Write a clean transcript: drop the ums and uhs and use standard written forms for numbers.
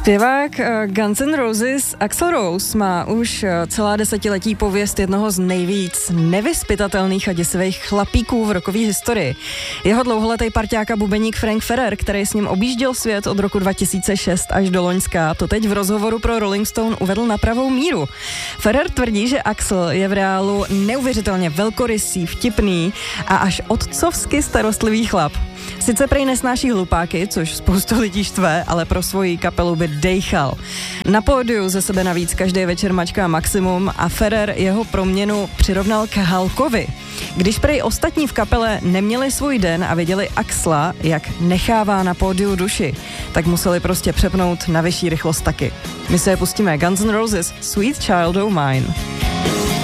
Zpěvák Guns N' Roses Axl Rose má už celá desetiletí pověst jednoho z nejvíc nevyzpytatelných a děsivých chlapíků v rockové historii. Jeho dlouholetý parťák a bubeník Frank Ferrer, který s ním objížděl svět od roku 2006 až do loňska, to teď v rozhovoru pro Rolling Stone uvedl na pravou míru. Ferrer tvrdí, že Axl je v reálu neuvěřitelně velkorysý, vtipný a až otcovsky starostlivý chlap. Sice prej nesnáší hlupáky, což spoustu lidí štve, ale pro svoji kapelu by dejchal. Na pódiu ze sebe navíc každý večer mačká maximum a Ferrer jeho proměnu přirovnal k Hulkovi. Když prej ostatní v kapele neměli svůj den a viděli Axla, jak nechává na pódiu duši, tak museli prostě přepnout na vyšší rychlost taky. My se je pustíme. Guns N' Roses, Sweet Child O' Mine.